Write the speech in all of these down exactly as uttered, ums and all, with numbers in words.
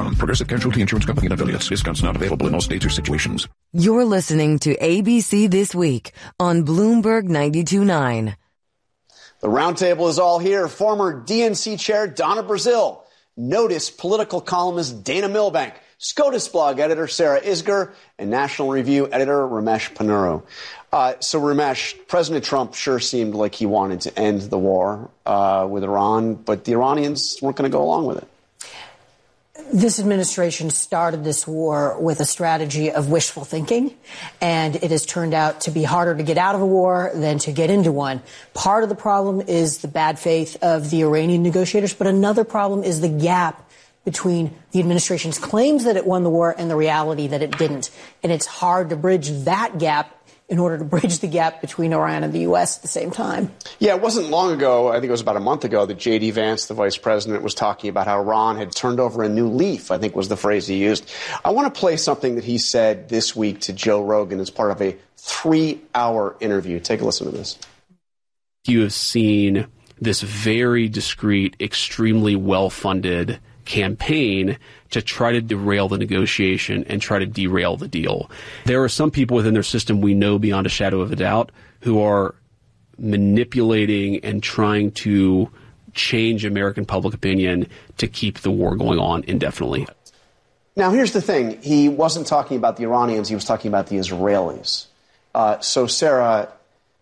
com. Progressive Casualty Insurance Company and affiliates. Discounts not available in all states or situations. You're listening to A B C This Week on Bloomberg ninety-two point nine. The roundtable is all here. Former D N C chair Donna Brazile, Notice political columnist Dana Milbank, SCOTUS blog editor Sarah Isgur, and National Review editor Ramesh Ponnuru. Uh, so, Ramesh, President Trump sure seemed like he wanted to end the war uh, with Iran, but the Iranians weren't going to go along with it. This administration started this war with a strategy of wishful thinking, and it has turned out to be harder to get out of a war than to get into one. Part of the problem is the bad faith of the Iranian negotiators, but another problem is the gap between the administration's claims that it won the war and the reality that it didn't. And it's hard to bridge that gap in order to bridge the gap between Iran and the U S at the same time. Yeah, it wasn't long ago, I think it was about a month ago, that J D. Vance, the vice president, was talking about how Iran had turned over a new leaf, I think was the phrase he used. I want to play something that he said this week to Joe Rogan as part of a three-hour interview. Take a listen to this. You have seen this very discreet, extremely well-funded campaign to try to derail the negotiation and try to derail the deal. There are some people within their system we know beyond a shadow of a doubt who are manipulating and trying to change American public opinion to keep the war going on indefinitely. Now, here's the thing. He wasn't talking about the Iranians. He was talking about the Israelis. Uh, so, Sarah,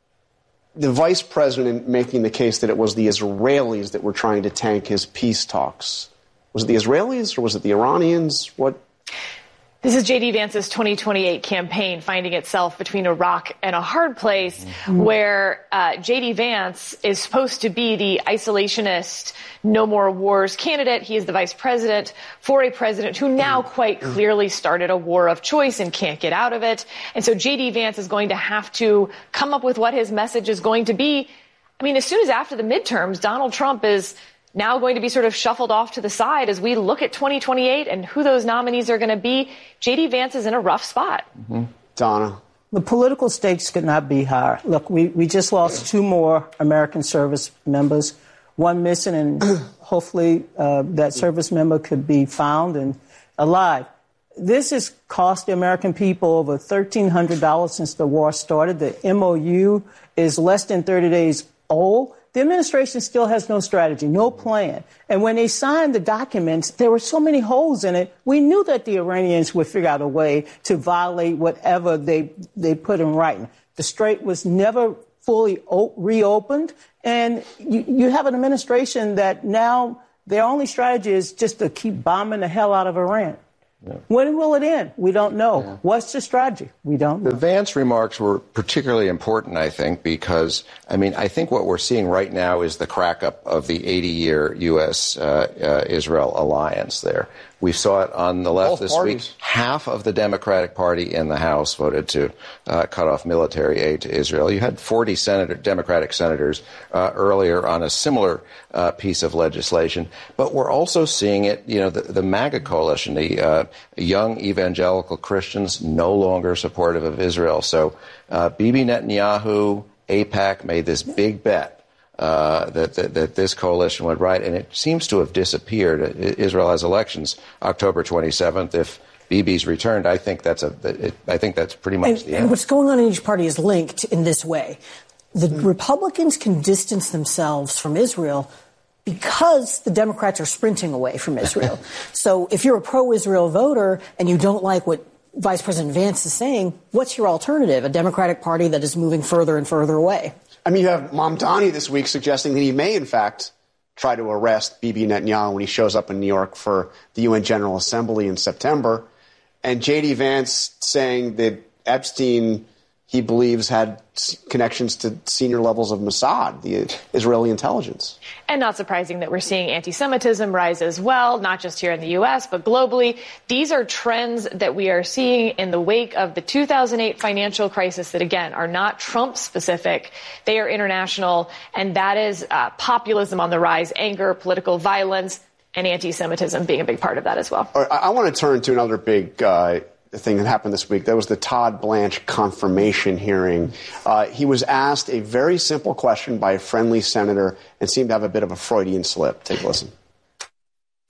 the vice president making the case that it was the Israelis that were trying to tank his peace talks. Was it the Israelis or was it the Iranians? What? This is J D. Vance's twenty twenty-eight campaign finding itself between a rock and a hard place mm-hmm. where uh, J D. Vance is supposed to be the isolationist, no more wars candidate. He is the vice president for a president who now quite clearly started a war of choice and can't get out of it. And so J D. Vance is going to have to come up with what his message is going to be. I mean, as soon as after the midterms, Donald Trump is now going to be sort of shuffled off to the side as we look at twenty twenty-eight and who those nominees are going to be. J D. Vance is in a rough spot. Mm-hmm. Donna. The political stakes could not be higher. Look, we, we just lost two more American service members, one missing, and hopefully uh, that service member could be found and alive. This has cost the American people over one thousand three hundred dollars since the war started. The M O U is less than thirty days old. The administration still has no strategy, no plan. And when they signed the documents, there were so many holes in it. We knew that the Iranians would figure out a way to violate whatever they they put in writing. The Strait was never fully o- reopened. And you, you have an administration that now their only strategy is just to keep bombing the hell out of Iran. Yeah. When will it end? We don't know. Yeah. What's the strategy? We don't know. The Vance remarks were particularly important, I think, because, I mean, I think what we're seeing right now is the crack up of the eighty-year U S uh, uh, Israel alliance there. We saw it on the left Both this parties. week. Half of the Democratic Party in the House voted to uh, cut off military aid to Israel. You had forty senator, Democratic senators uh, earlier on a similar uh, piece of legislation. But we're also seeing it, you know, the, the MAGA coalition, the uh, young evangelical Christians no longer supportive of Israel. So uh, Bibi Netanyahu, AIPAC made this big bet. Uh, that, that that this coalition went right, and it seems to have disappeared. Israel has elections October twenty-seventh. If Bibi's returned, I think that's a. It, I think that's pretty much and, the end. And what's going on in each party is linked in this way. The mm. Republicans can distance themselves from Israel because the Democrats are sprinting away from Israel. So if you're a pro-Israel voter and you don't like what Vice President Vance is saying, what's your alternative? A Democratic Party that is moving further and further away. I mean, you have Mamdani this week suggesting that he may, in fact, try to arrest Bibi Netanyahu when he shows up in New York for the U N General Assembly in September. And J D. Vance saying that Epstein, he believes, had connections to senior levels of Mossad, the Israeli intelligence. And not surprising that we're seeing anti-Semitism rise as well, not just here in the U S, but globally. These are trends that we are seeing in the wake of the two thousand eight financial crisis that, again, are not Trump-specific. They are international, and that is uh, populism on the rise, anger, political violence, and anti-Semitism being a big part of that as well. I, I want to turn to another big uh The thing that happened this week. That was the Todd Blanche confirmation hearing. Uh, he was asked a very simple question by a friendly senator and seemed to have a bit of a Freudian slip. Take a listen.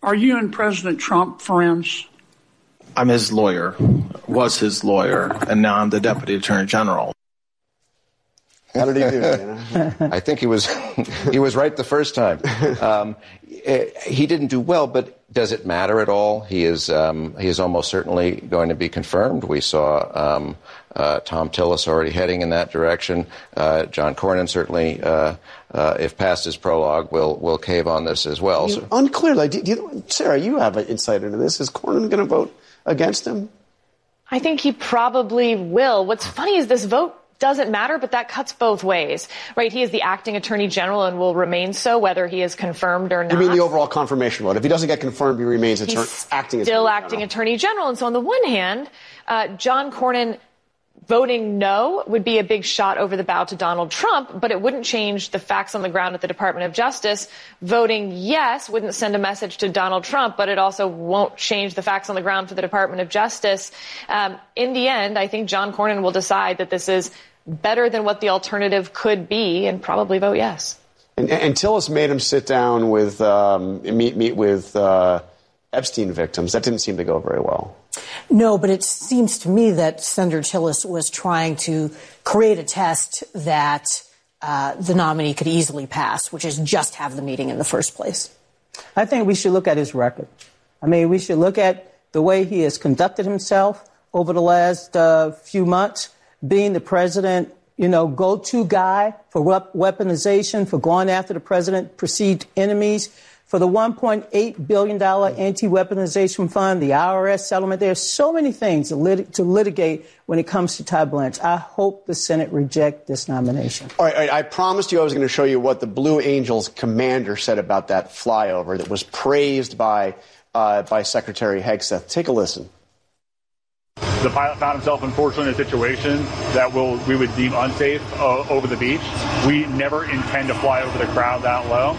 Are you and President Trump friends? I'm his lawyer, was his lawyer, and now I'm the Deputy Attorney General. How did he do, Dana? I think he was he was right the first time. Um, he didn't do well, but does it matter at all? He is um, he is almost certainly going to be confirmed. We saw um, uh, Tom Tillis already heading in that direction. Uh, John Cornyn certainly, uh, uh, if past his prologue, will will cave on this as well. So. Unclear. Like, do you, Sarah, you have an insight into this. Is Cornyn going to vote against him? I think he probably will. What's funny is this vote doesn't matter, but that cuts both ways, right? He is the acting attorney general and will remain so, whether he is confirmed or not. You mean the overall confirmation vote? If he doesn't get confirmed, he remains attorney, He's acting still attorney acting general. attorney general. And so on the one hand, uh, John Cornyn voting no would be a big shot over the bow to Donald Trump, but it wouldn't change the facts on the ground at the Department of Justice. Voting yes wouldn't send a message to Donald Trump, but it also won't change the facts on the ground for the Department of Justice. Um, in the end, I think John Cornyn will decide that this is better than what the alternative could be and probably vote yes. And, and Tillis made him sit down with, um, meet, meet with uh, Epstein victims. That didn't seem to go very well. No, but it seems to me that Senator Tillis was trying to create a test that uh, the nominee could easily pass, which is just have the meeting in the first place. I think we should look at his record. I mean, we should look at the way he has conducted himself over the last uh, few months, being the president, you know, go-to guy for weaponization, for going after the president, perceived enemies, for the one point eight billion dollars anti-weaponization fund, the I R S settlement. There are so many things to, lit- to litigate when it comes to Todd Blanche. I hope the Senate reject this nomination. All right, all right, I promised you I was going to show you what the Blue Angels commander said about that flyover that was praised by, uh, by Secretary Hegseth. Take a listen. The pilot found himself, unfortunately, in a situation that will we would deem unsafe uh, over the beach. We never intend to fly over the crowd that low.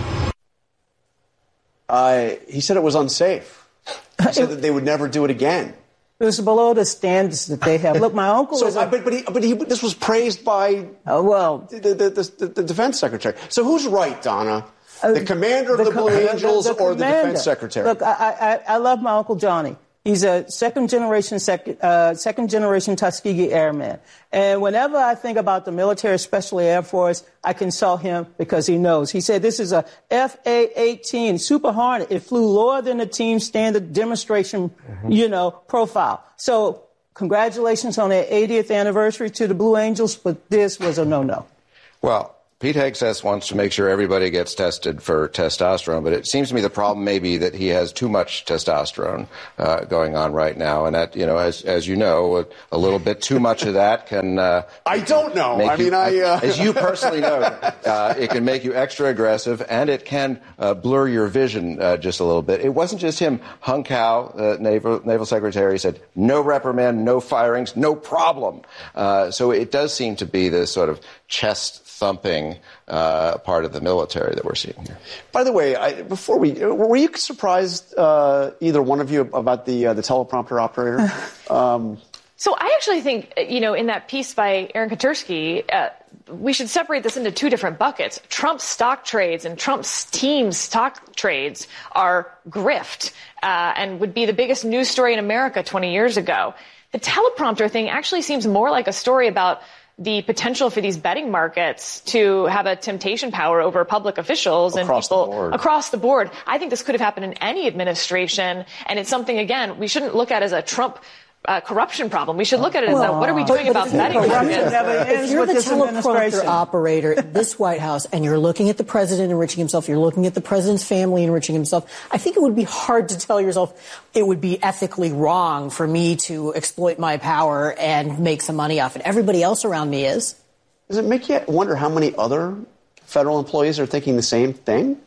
Uh, he said it was unsafe. He said that they would never do it again. It was below the standards that they have. Look, my uncle so, is... A, uh, but but, he, but he, this was praised by uh, well, the, the, the, the defense secretary. So who's right, Donna? Uh, the commander of the, the Blue Angels the, the, the or the defense secretary? Look, I, I, I love my Uncle Johnny. He's a second generation, sec, uh, second generation Tuskegee Airman. And whenever I think about the military, especially Air Force, I consult him because he knows. He said this is a F A eighteen Super Hornet. It flew lower than the team standard demonstration, mm-hmm. you know, profile. So congratulations on their eightieth anniversary to the Blue Angels, but this was a no-no. Well, Pete Hegseth wants to make sure everybody gets tested for testosterone, but it seems to me the problem may be that he has too much testosterone uh, going on right now, and that, you know, as as you know, a, a little bit too much of that can. Uh, I don't know. I you, mean, I uh... as you personally know, uh, it can make you extra aggressive, and it can uh, blur your vision uh, just a little bit. It wasn't just him. Hung Cao, uh, Naval Naval Secretary, said no reprimand, no firings, no problem. Uh, so it does seem to be this sort of chest thumping uh, part of the military that we're seeing here. By the way, I, before we were you surprised, uh, either one of you, about the uh, the teleprompter operator? Um, so I actually think, you know, in that piece by Aaron Katursky, uh, we should separate this into two different buckets. Trump's stock trades and Trump's team's stock trades are grift uh, and would be the biggest news story in America twenty years ago. The teleprompter thing actually seems more like a story about the potential for these betting markets to have a temptation power over public officials and across people the board. across the board. I think this could have happened in any administration, and it's something, again, we shouldn't look at as a Trump uh, corruption problem. We should look at it as well, a, what are we doing about betting markets? If you're the teleprompter operator in this White House and you're looking at the president enriching himself, you're looking at the president's family enriching himself, I think it would be hard to tell yourself it would be ethically wrong for me to exploit my power and make some money off it. Everybody else around me is. Does it make you wonder how many other federal employees are thinking the same thing?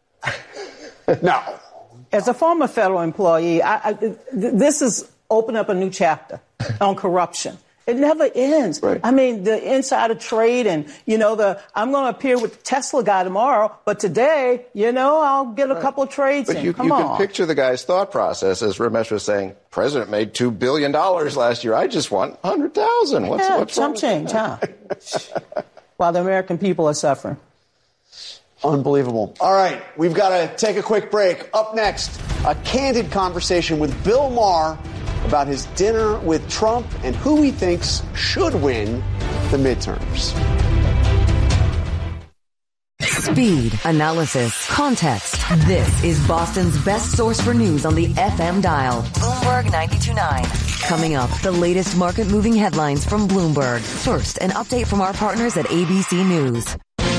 No. As a former federal employee, I, I, th- this is open up a new chapter on corruption. It never ends. Right. I mean, the insider trade and, you know, the I'm going to appear with the Tesla guy tomorrow, but today, you know, I'll get a right. couple of trades but in. You, Come you on. can picture the guy's thought process, as Ramesh was saying, President made two billion dollars last year. I just want one hundred thousand dollars. What's, yeah, what's some wrong change, huh? While the American people are suffering. Unbelievable. All right, we've got to take a quick break. Up next, a candid conversation with Bill Maher about his dinner with Trump and who he thinks should win the midterms. Speed, analysis, context. This is Boston's best source for news on the F M dial. Bloomberg ninety-two point nine. Coming up, the latest market-moving headlines from Bloomberg. First, an update from our partners at A B C News.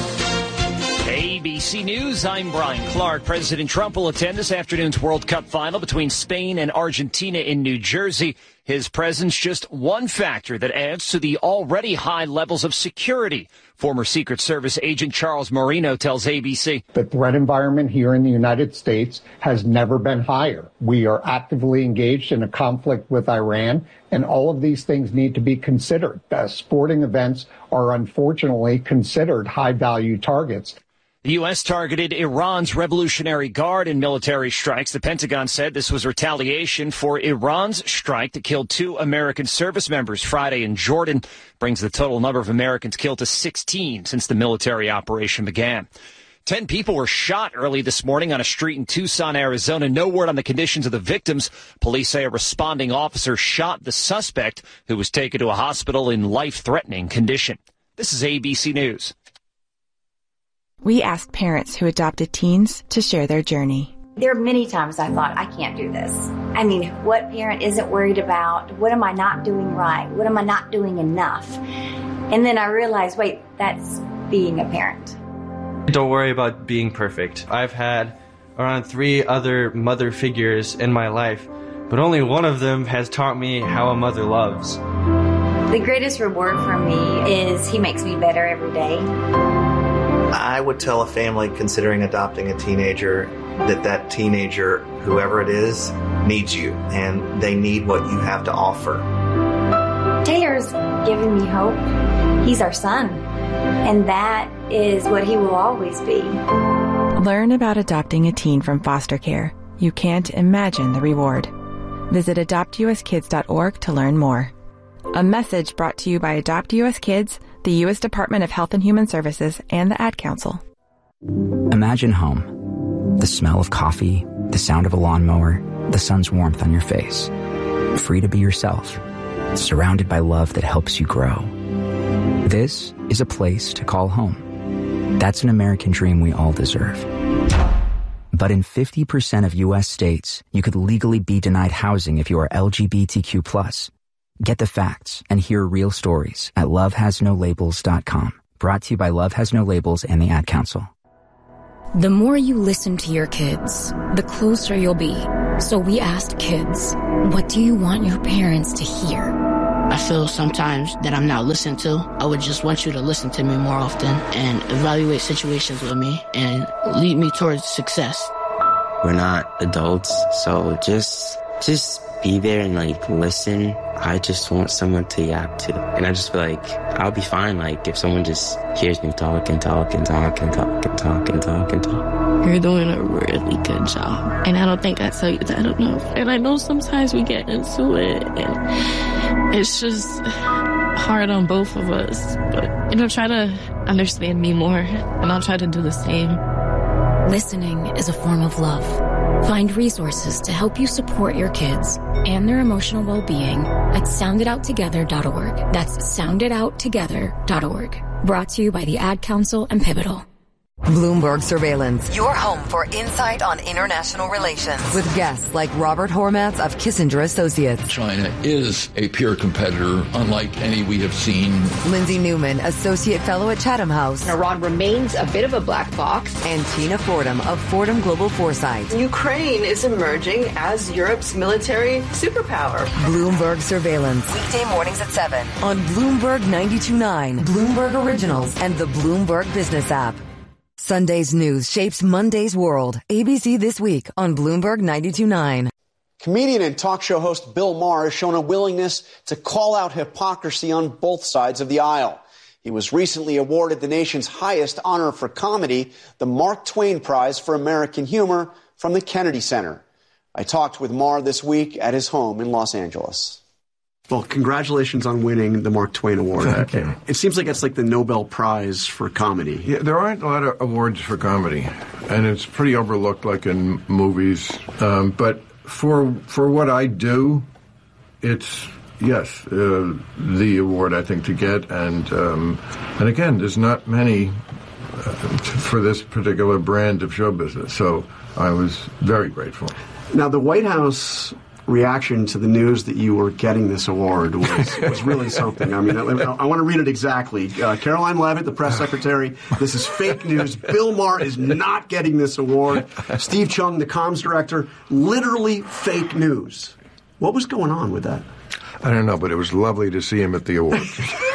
A B C News, I'm Brian Clark. President Trump will attend this afternoon's World Cup final between Spain and Argentina in New Jersey. His presence just one factor that adds to the already high levels of security. Former Secret Service agent Charles Marino tells A B C. The threat environment here in the United States has never been higher. We are actively engaged in a conflict with Iran, and all of these things need to be considered. Uh, sporting events are unfortunately considered high-value targets. The U S targeted Iran's Revolutionary Guard in military strikes. The Pentagon said this was retaliation for Iran's strike that killed two American service members Friday in Jordan, brings the total number of Americans killed to sixteen since the military operation began. Ten people were shot early this morning on a street in Tucson, Arizona. No word on the conditions of the victims. Police say a responding officer shot the suspect, who was taken to a hospital in life-threatening condition. This is A B C News. We asked parents who adopted teens to share their journey. There are many times I thought, I can't do this. I mean, what parent isn't worried about? What am I not doing right? What am I not doing enough? And then I realized, wait, that's being a parent. Don't worry about being perfect. I've had around three other mother figures in my life, but only one of them has taught me how a mother loves. The greatest reward for me is he makes me better every day. I would tell a family considering adopting a teenager that that teenager, whoever it is, needs you, and they need what you have to offer. Taylor's given me hope. He's our son, and that is what he will always be. Learn about adopting a teen from foster care. You can't imagine the reward. Visit adopt u s kids dot org to learn more. A message brought to you by Adopt U S Kids, the U S Department of Health and Human Services, and the Ad Council. Imagine home. The smell of coffee, the sound of a lawnmower, the sun's warmth on your face. Free to be yourself. Surrounded by love that helps you grow. This is a place to call home. That's an American dream we all deserve. But in fifty percent of U S states, you could legally be denied housing if you are L G B T Q plus. Get the facts and hear real stories at love has no labels dot com. Brought to you by Love Has No Labels and the Ad Council. The more you listen to your kids, the closer you'll be. So we asked kids, what do you want your parents to hear? I feel sometimes that I'm not listened to. I would just want you to listen to me more often and evaluate situations with me and lead me towards success. We're not adults, so just just be there and like listen. I just want someone to yap to. And I just feel like I'll be fine like if someone just hears me talk and talk and talk and talk and talk and talk and talk. You're doing a really good job. And I don't think I tell you that enough. And I know sometimes we get into it and it's just hard on both of us. But, you know, try to understand me more and I'll try to do the same. Listening is a form of love. Find resources to help you support your kids and their emotional well-being at sound it out together dot org. That's sound it out together dot org. Brought to you by the Ad Council and Pivotal. Bloomberg Surveillance, your home for insight on international relations. With guests like Robert Hormats of Kissinger Associates. China is a peer competitor, unlike any we have seen. Lindsay Newman, Associate Fellow at Chatham House. Iran remains a bit of a black box. And Tina Fordham of Fordham Global Foresight. Ukraine is emerging as Europe's military superpower. Bloomberg Surveillance. Weekday mornings at seven on Bloomberg ninety-two point nine, Bloomberg Originals, and the Bloomberg Business app. Sunday's news shapes Monday's world. A B C This Week on Bloomberg ninety-two point nine. Comedian and talk show host Bill Maher has shown a willingness to call out hypocrisy on both sides of the aisle. He was recently awarded the nation's highest honor for comedy, the Mark Twain Prize for American Humor from the Kennedy Center. I talked with Maher this week at his home in Los Angeles. Well, congratulations on winning the Mark Twain Award. Thank you. It seems like it's like the Nobel Prize for comedy. Yeah, there aren't a lot of awards for comedy, and it's pretty overlooked, like in movies. Um, but for for what I do, it's yes uh, the award I think to get, and um, and again, there's not many uh, for this particular brand of show business. So I was very grateful. Now, the White House reaction to the news that you were getting this award was, was really something. I mean, I, I want to read it exactly. Uh, Caroline Leavitt, the press secretary, this is fake news. Bill Maher is not getting this award. Steve Chung, the comms director, literally fake news. What was going on with that? I don't know, but it was lovely to see him at the awards.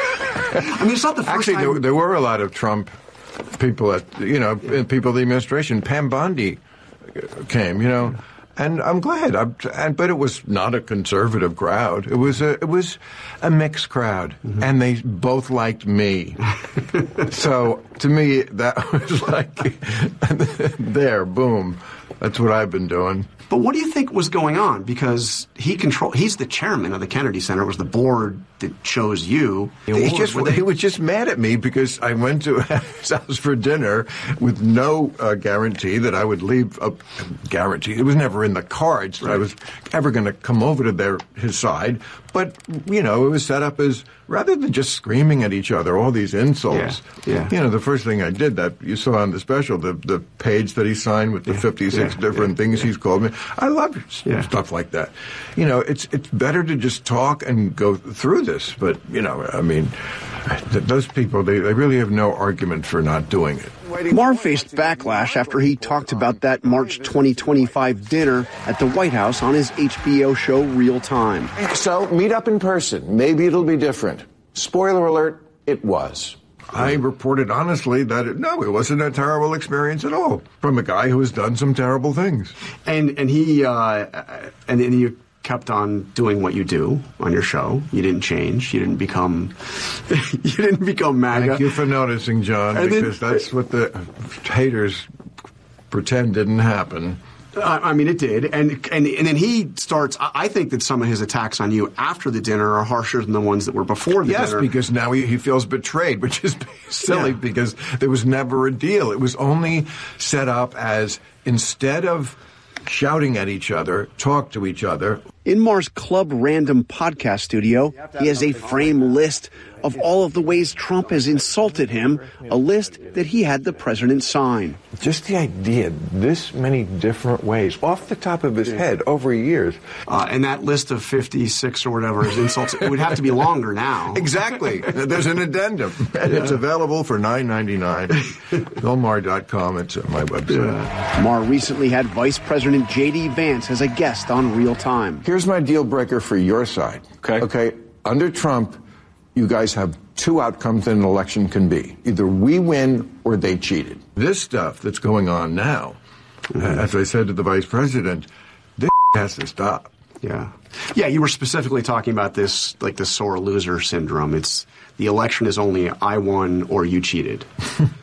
I mean, it's not the first Actually, time. there, there were a lot of Trump people at, you know, people of the administration. Pam Bondi came, you know. And I'm glad, I'm, and, but it was not a conservative crowd. It was a it was a mixed crowd, mm-hmm. and they both liked me. So to me, that was like there, boom. That's what I've been doing. But what do you think was going on? Because he control he's the chairman of the Kennedy Center. It was the board that chose you. He, just, he was just mad at me because I went to his house for dinner with no uh, guarantee that I would leave a guarantee. It was never in the cards that right. I was ever going to come over to their his side. But, you know, it was set up as, rather than just screaming at each other, all these insults. Yeah, yeah. You know, the first thing I did, that you saw on the special, the, the page that he signed with the yeah, fifty-six yeah, different yeah, things yeah. he's called me. I love yeah. stuff like that. You know, it's it's better to just talk and go through this. But, you know, I mean, th- those people, they, they really have no argument for not doing it. Maher faced backlash after he talked about that March twenty twenty-five dinner at the White House on his H B O show Real Time. So meet up in person. Maybe it'll be different. Spoiler alert, it was. I reported honestly that, it, no, it wasn't a terrible experience at all from a guy who has done some terrible things. And and he, uh, and, and you kept on doing what you do on your show. You didn't change. You didn't become, you didn't become MAGA. Thank you for noticing, John, and because then, that's what the haters pretend didn't happen. Uh, I mean, it did. And, and and then he starts, I think that some of his attacks on you after the dinner are harsher than the ones that were before the yes, dinner. Yes, because now he, he feels betrayed, which is silly yeah. because there was never a deal. It was only set up as, instead of shouting at each other, talk to each other. In Maher's Club Random podcast studio, he has a frame list of all of the ways Trump has insulted him, a list that he had the president sign. Just the idea, this many different ways, off the top of his head, over years. Uh, and that list of fifty-six or whatever is insults, it would have to be longer now. Exactly. There's an addendum. And yeah. It's available for nine ninety-nine. Bill Maher dot com, it's at my website. Yeah. Maher recently had Vice President J D Vance as a guest on Real Time. Here's my deal breaker for your side. Okay. Okay. Under Trump, you guys have two outcomes that an election can be. Either we win or they cheated. This stuff that's going on now, mm-hmm. as I said to the vice president, this has to stop. Yeah. Yeah, you were specifically talking about this, like the sore loser syndrome. It's the election is only I won or you cheated.